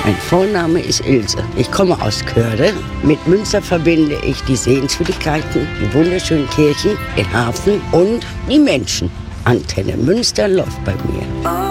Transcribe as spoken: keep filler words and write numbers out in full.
Mein Vorname ist Ilse. Ich komme aus Körde. Mit Münster verbinde ich die Sehenswürdigkeiten, die wunderschönen Kirchen, den Hafen und die Menschen. Antenne Münster läuft bei mir.